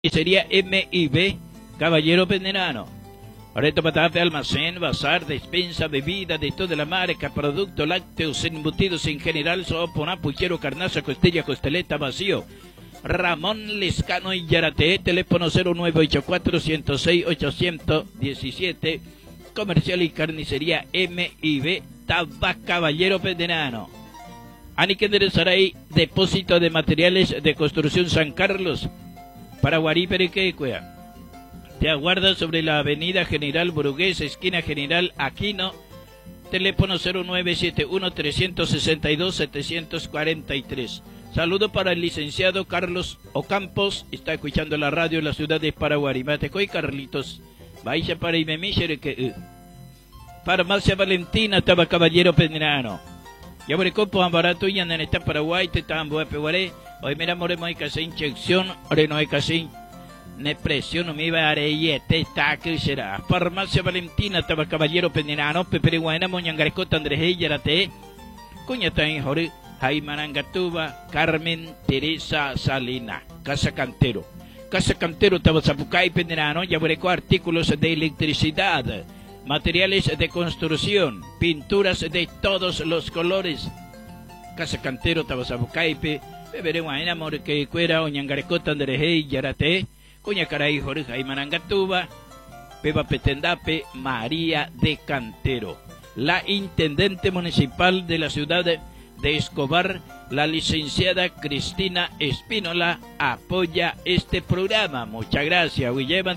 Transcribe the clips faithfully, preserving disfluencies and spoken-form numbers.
Sería M I B, Caballero Pendenano. Areto Patape, almacén, bazar, despensa, bebida de toda la marca, productos lácteos, embutidos en general, sopa, puchero, carnaza, costilla, costeleta, vacío. Ramón Lescano y Yarate, teléfono cero nueve ocho cuatro, ciento seis, ochocientos diecisiete, comercial y carnicería M I B, Tabac Caballero Pendenano. Aniquender Saray, depósito de materiales de construcción San Carlos, Paraguarí, Perequecuea. Te aguarda sobre la avenida General Brugués, esquina General Aquino, teléfono cero nueve siete uno, tres seis dos, siete cuatro tres. Saludo para el licenciado Carlos Ocampos, está escuchando la radio en la ciudad de Paraguarí. Matecoy Carlitos, vaya para y me michere que Farmacia Valentina, estaba Caballero Pendenano. Ya por el copo barato y andan en Paraguay, te estaban boa peguaré. Hoy mira, moremos hay que hacer inyección, ahora no hay que hacer presión, no me iba a areyete, está que será. Farmacia Valentina, estaba Caballero Pendenano, Pepe Guayna, Moñangarecota, Andrés Yarate, Cuñata en Jorge, Jaime Arangatuba, Carmen Teresa Salina, Casa Cantero. Casa Cantero, estaba Zapucay Pendenano, ya por artículos de electricidad, materiales de construcción, pinturas de todos los colores. Casa Cantero, estaba Zapucaipe, Beberé Guayna, Morque Cuera, Oñangarecota, Andrés Yarate, Cuña Caray, Jorge Jaime Arangatuba, Pepa Petendape, María de Cantero. La intendente municipal de la ciudad de Escobar, la licenciada Cristina Espínola, apoya este programa. Muchas gracias.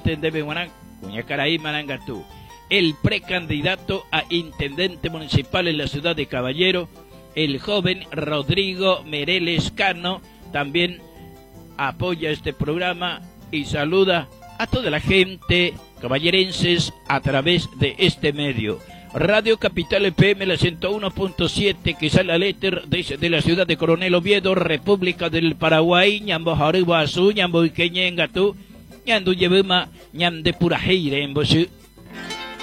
Cuña Caray, Marangatú. El precandidato a intendente municipal en la ciudad de Caballero, el joven Rodrigo Mereles Cano, también apoya este programa y saluda a toda la gente caballerenses a través de este medio. Radio Capital F M, la ciento uno punto siete, que sale al éter desde la ciudad de Coronel Oviedo, República del Paraguay, Ñambo Jaribazu, Ñambo Iqueñengatú, Ñandu Yebuma, Ñam de Purajeire en Bosú.